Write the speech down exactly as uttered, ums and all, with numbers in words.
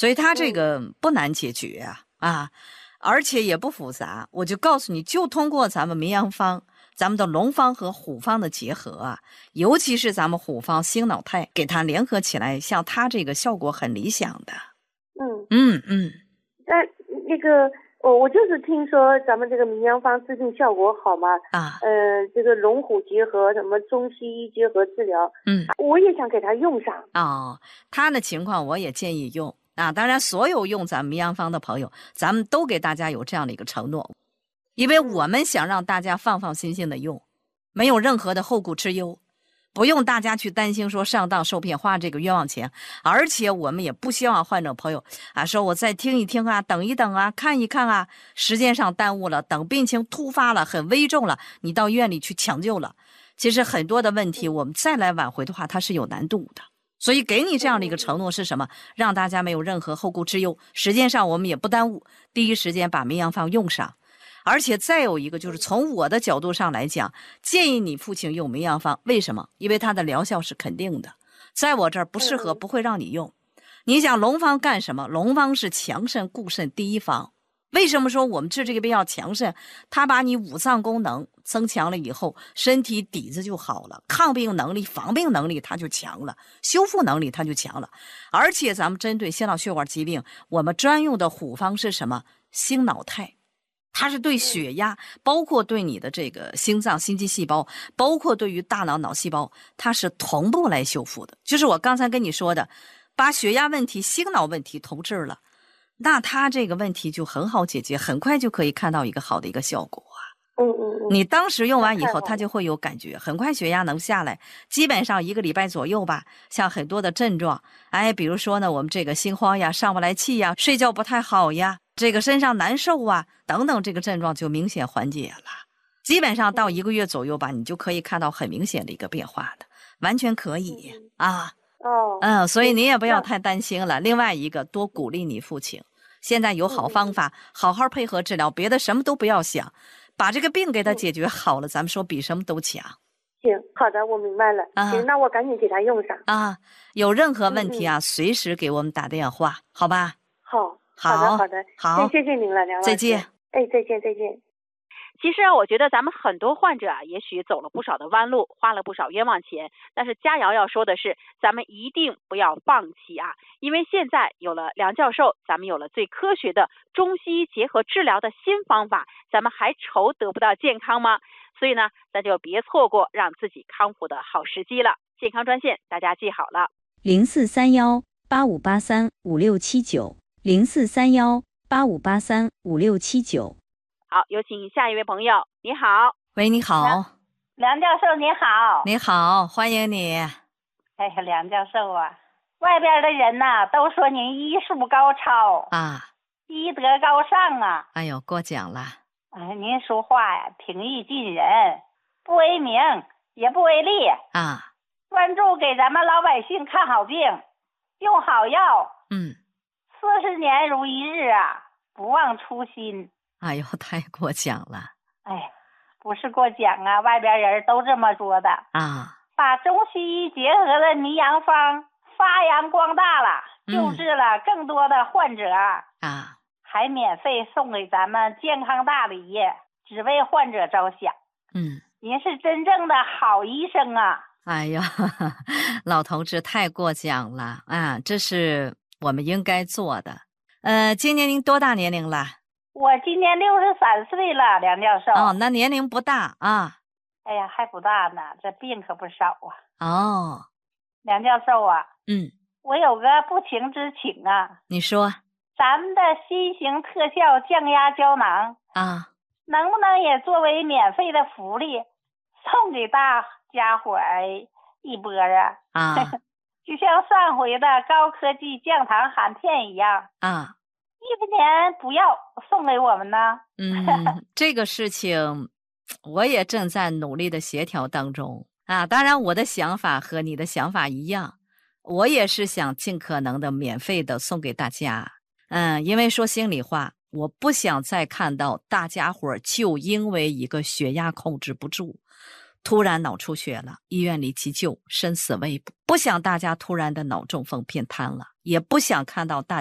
所以它这个不难解决啊、嗯、啊，而且也不复杂。我就告诉你，就通过咱们民阳方、咱们的龙方和虎方的结合啊，尤其是咱们虎方星脑肽给它联合起来，像它这个效果很理想的。 嗯嗯嗯。 那那个。我我就是听说咱们这个民阳方治病效果好嘛， 啊， 呃，这个龙虎结合，什么中西医结合治疗， 嗯， 我也想给他用上。 哦，他的情况我也建议用啊。当然，所有用咱们民阳方的朋友，咱们都给大家有这样的一个承诺，因为我们想让大家放放心心的用，没有任何的后顾之忧。不用大家去担心说上当受骗花这个冤枉钱，而且我们也不希望患者朋友啊说我再听一听啊，等一等啊，看一看啊，时间上耽误了，等病情突发了，很危重了，你到医院里去抢救了。其实很多的问题我们再来挽回的话，它是有难度的。所以给你这样的一个承诺是什么？让大家没有任何后顾之忧，时间上我们也不耽误，第一时间把民阳方用上。而且再有一个就是从我的角度上来讲，建议你父亲用民阳方。为什么？因为它的疗效是肯定的，在我这儿不适合，不会让你用。你想龙方干什么？龙方是强肾固肾第一方。为什么说我们治这个病要强肾？它把你五脏功能增强了以后，身体底子就好了，抗病能力、防病能力它就强了，修复能力它就强了。而且咱们针对心脑血管疾病，我们专用的虎方是什么？星脑肽。它是对血压，包括对你的这个心脏心肌细胞，包括对于大脑脑细胞，它是同步来修复的。就是我刚才跟你说的，把血压问题、心脑问题同治了，那它这个问题就很好解决，很快就可以看到一个好的一个效果啊。 嗯嗯嗯。 你当时用完以后，它就会有感觉，很快血压能下来，基本上一个礼拜左右吧。像很多的症状，哎，比如说呢，我们这个心慌呀、上不来气呀、睡觉不太好呀。这个身上难受啊等等，这个症状就明显缓解了。基本上到一个月左右吧，你就可以看到很明显的一个变化的，完全可以啊。 哦， 嗯，所以你也不要太担心了。另外一个，多鼓励你父亲，现在有好方法，好好配合治疗，别的什么都不要想，把这个病给他解决好了，咱们说比什么都强。 行，好的，我明白了。 啊、 行，那我赶紧给他用上啊。有任何问题啊，嗯嗯随时给我们打电话，好吧？ 好。 好的，好的， 好， 谢谢您了，梁老师。 再见。 哎，再见，再见。 其实啊，我觉得咱们很多患者啊，也许走了不少的弯路，花了不少冤枉钱。但是佳瑶要说的是，咱们一定不要放弃啊！因为现在有了梁教授，咱们有了最科学的中西医结合治疗的新方法，咱们还愁得不到健康吗？所以呢，咱就别错过让自己康复的好时机了。健康专线大家记好了， 零四三幺八五八三五六七九。零四三幺八五八三五六七九。 好，有请下一位朋友。你好。 喂，你好。 梁教授你好。 你好，欢迎你。 哎呀，梁教授啊，外边的人呐、啊、都说您医术高超啊， 医德高尚啊。 哎呦，过奖了。 哎，您说话呀平易近人，不为名也不为利啊， 专注给咱们老百姓看好病，用好药。 嗯。 四十年如一日啊，不忘初心。 哎呦，太过奖了。 哎，不是过奖啊，外边人都这么说的啊。 把中西医结合的民阳方发扬光大了，救治了更多的患者、 嗯、啊， 还免费送给咱们健康大礼，只为患者着想。 嗯， 您是真正的好医生啊。 哎呀，老同志太过奖了啊，这是我们应该做的。呃，今年您多大年龄了？ 我今年六十三岁了，梁教授。 哦，那年龄不大啊。 哎呀，还不大呢，这病可不少啊。 哦， 梁教授啊， 嗯， 我有个不情之请啊。 你说。 咱们的新型特效降压胶囊啊， 能不能也作为免费的福利送给大家伙儿一波啊？ 啊。 就像上回的高科技降糖含片一样啊， 一分钱不要送给我们呢。 嗯，这个事情我也正在努力的协调当中啊。当然我的想法和你的想法一样，我也是想尽可能的免费的送给大家。嗯，因为说心里话，我不想再看到大家伙就因为一个血压控制不住突然脑出血了，医院里急救，生死未卜。不想大家突然的脑中风偏瘫了，也不想看到大